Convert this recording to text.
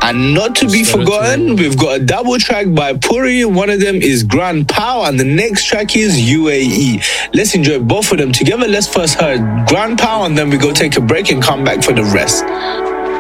And not to be forgotten, we've got a double track by Puri. One of them is Grand Power, and the next track is UAE. Let's enjoy both of them together. Let's first hear Grand Power, and then we go take a break and come back for the rest.